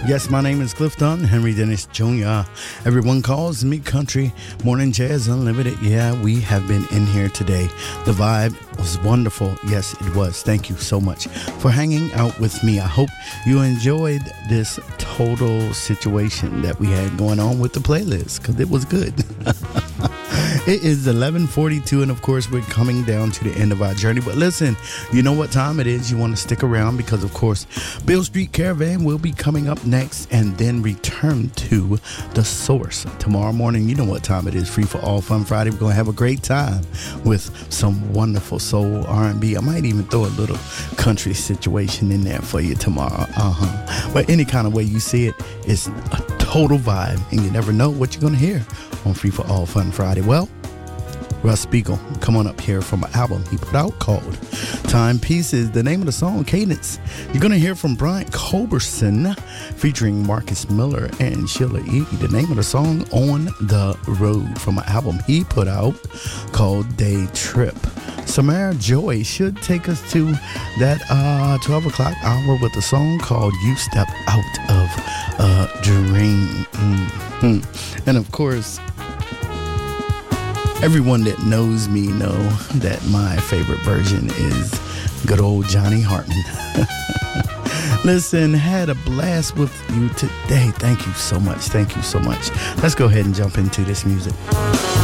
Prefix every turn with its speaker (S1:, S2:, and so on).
S1: Yes, my name is Cliff Dunn, Henry Dennis Jr. Everyone calls me Country Morning Jazz Unlimited. Yeah, we have been in here today. The vibe was wonderful. Yes, it was. Thank you so much for hanging out with me. I hope you enjoyed this total situation that we had going on with the playlist, because it was good. It is 11:42, and of course we're coming down to the end of our journey. But listen, you know what time it is. You want to stick around because, of course, Beale Street Caravan will be coming up next, and then return to The Source tomorrow morning. You know what time it is. Free for All Fun Friday. We're going to have a great time with some wonderful soul R&B. I might even throw a little country situation in there for you tomorrow. But any kind of way you see it, it's a total vibe, and you never know what you're going to hear on Free for All Fun Friday. Well, Russ Spiegel, come on up here from an album he put out called Timepieces. The name of the song, Cadence. You're going to hear from Bryant Culberson featuring Marcus Miller and Sheila E. The name of the song, On the Road, from an album he put out called Day Trip. Samara Joy should take us to that 12 o'clock hour with a song called You Step Out of a Dream. And of course, everyone that knows me know that my favorite version is good old Johnny Hartman. Listen, had a blast with you today. Thank you so much. Thank you so much. Let's go ahead and jump into this music.